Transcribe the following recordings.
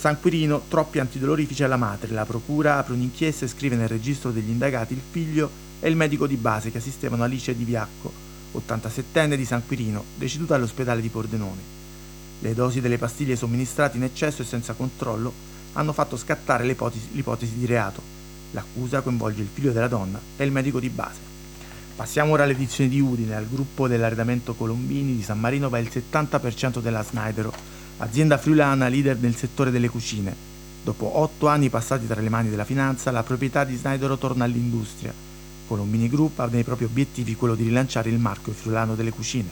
San Quirino, troppi antidolorifici alla madre. La procura apre un'inchiesta e scrive nel registro degli indagati il figlio e il medico di base che assistevano Alice Di Viacco, 87enne di San Quirino, deceduta all'ospedale di Pordenone. Le dosi delle pastiglie somministrate in eccesso e senza controllo hanno fatto scattare l'ipotesi di reato. L'accusa coinvolge il figlio della donna e il medico di base. Passiamo ora all'edizione di Udine. Al gruppo dell'arredamento Colombini di San Marino va il 70% della Snaidero, azienda friulana leader nel settore delle cucine. Dopo 8 anni passati tra le mani della finanza, la proprietà di Snaidero torna all'industria. Colombini Group ha nei propri obiettivi quello di rilanciare il marchio friulano delle cucine.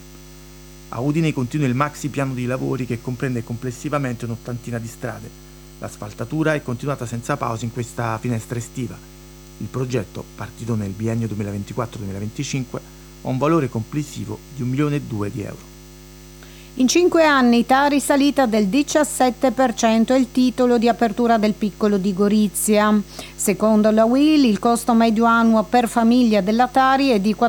A Udine continua il maxi piano di lavori che comprende complessivamente un'ottantina di strade. L'asfaltatura è continuata senza pausa in questa finestra estiva. Il progetto, partito nel biennio 2024-2025, ha un valore complessivo di 1,2 milioni di euro. In 5 anni Tari salita del 17% è il titolo di apertura del piccolo di Gorizia. Secondo la UIL il costo medio annuo per famiglia della Tari è di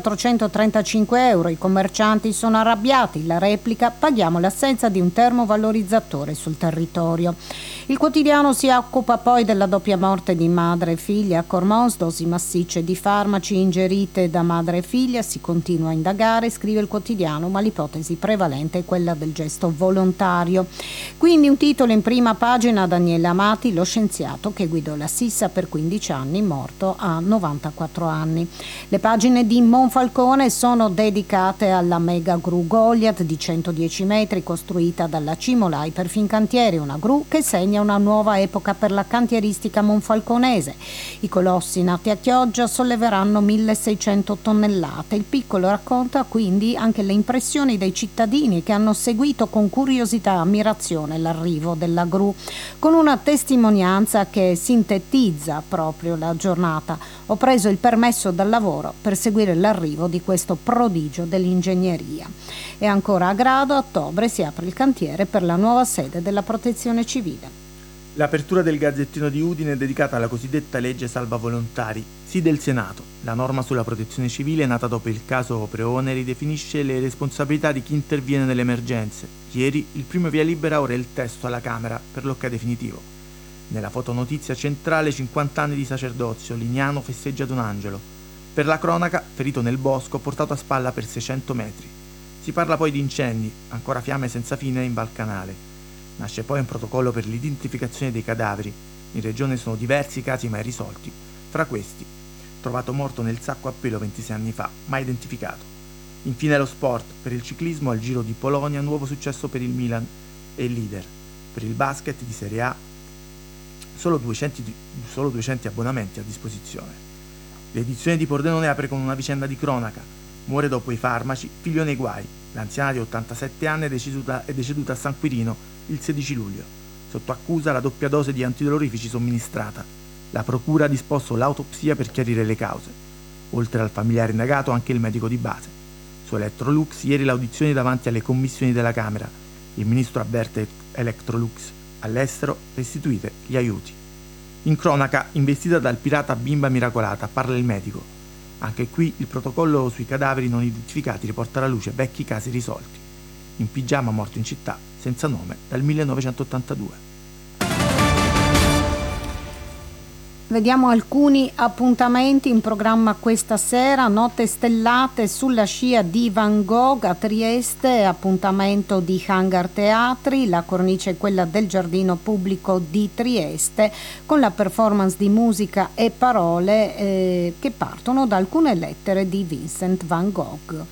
435 euro. I commercianti sono arrabbiati, la replica: paghiamo l'assenza di un termovalorizzatore sul territorio. Il quotidiano si occupa poi della doppia morte di madre e figlia a Cormons, dosi massicce di farmaci ingerite da madre e figlia, si continua a indagare, scrive il quotidiano, ma l'ipotesi prevalente è quella del gesto volontario. Quindi un titolo in prima pagina: Daniele Amati, lo scienziato che guidò la Sissa per 15 anni, morto a 94 anni. Le pagine di Monfalcone sono dedicate alla mega gru Goliath di 110 metri costruita dalla Cimolai per Fincantieri, una gru che segna una nuova epoca per la cantieristica monfalconese. I colossi nati a Chioggia solleveranno 1600 tonnellate. Il piccolo racconta quindi anche le impressioni dei cittadini che hanno seguito con curiosità e ammirazione l'arrivo della gru, con una testimonianza che sintetizza proprio la giornata. Ho preso il permesso dal lavoro per seguire l'arrivo di questo prodigio dell'ingegneria. E ancora a Grado, a ottobre si apre il cantiere per la nuova sede della Protezione Civile. L'apertura del Gazzettino di Udine è dedicata alla cosiddetta legge salva volontari, sì del Senato. La norma sulla protezione civile, nata dopo il caso Preone, ridefinisce le responsabilità di chi interviene nelle emergenze. Ieri il primo via libera, ora è il testo alla Camera per l'ok definitivo. Nella fotonotizia centrale 50 anni di sacerdozio, Lignano festeggia Don Angelo. Per la cronaca, ferito nel bosco, portato a spalla per 600 metri. Si parla poi di incendi, ancora fiamme senza fine in Val Canale. Nasce poi un protocollo per l'identificazione dei cadaveri. In regione sono diversi i casi mai risolti. Fra questi, trovato morto nel sacco a pelo 26 anni fa, mai identificato. Infine lo sport. Per il ciclismo al Giro di Polonia, nuovo successo per il Milan e il leader. Per il basket di Serie A, solo 200 abbonamenti a disposizione. L'edizione di Pordenone apre con una vicenda di cronaca. Muore dopo i farmaci, figlio nei guai. L'anziana di 87 anni è deceduta a San Quirino il 16 luglio. Sotto accusa la doppia dose di antidolorifici somministrata. La procura ha disposto l'autopsia per chiarire le cause. Oltre al familiare indagato, anche il medico di base. Su Electrolux, ieri l'audizione davanti alle commissioni della Camera. Il ministro avverte Electrolux: all'estero restituite gli aiuti. In cronaca, investita dal pirata bimba miracolata, parla il medico. Anche qui il protocollo sui cadaveri non identificati riporta alla luce vecchi casi risolti. In pigiama morto in città, senza nome, dal 1982. Vediamo alcuni appuntamenti in programma questa sera. Notte stellate sulla scia di Van Gogh a Trieste, appuntamento di Hangar Teatri. La cornice è quella del Giardino Pubblico di Trieste, con la performance di musica e parole che partono da alcune lettere di Vincent Van Gogh.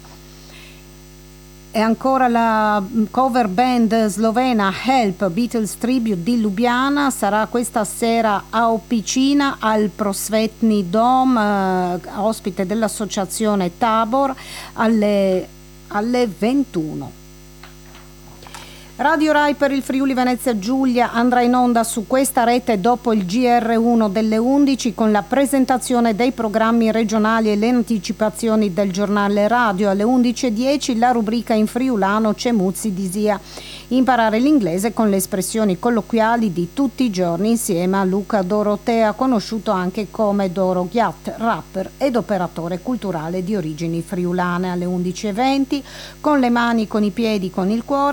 E ancora la cover band slovena Help, Beatles Tribute di Lubiana, sarà questa sera a Opicina al Prosvetny Dom, ospite dell'associazione Tabor, alle 21. Radio Rai per il Friuli Venezia Giulia andrà in onda su questa rete dopo il GR1 delle 11 con la presentazione dei programmi regionali e le anticipazioni del giornale radio. Alle 11:10 la rubrica in friulano Cemuzzi Disia. Imparare l'inglese con le espressioni colloquiali di tutti i giorni insieme a Luca Dorotea, conosciuto anche come Doro Ghiat, rapper ed operatore culturale di origini friulane. Alle 11:20 con le mani, con i piedi, con il cuore